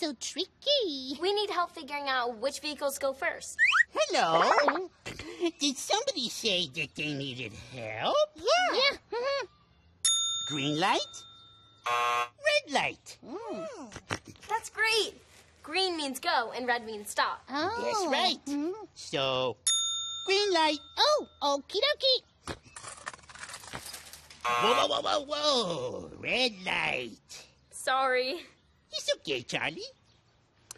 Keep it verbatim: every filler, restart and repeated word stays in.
so tricky. We need help figuring out which vehicles go first. Hello? Did somebody say that they needed help? Yeah. Yeah. Mm-hmm. Green light? Red light? Mm. That's great. Green means go and red means stop. Oh. That's right. Mm-hmm. So, green light. Oh, okie dokie. Whoa, whoa, whoa, whoa, whoa. Red light. Sorry. It's okay, Charlie.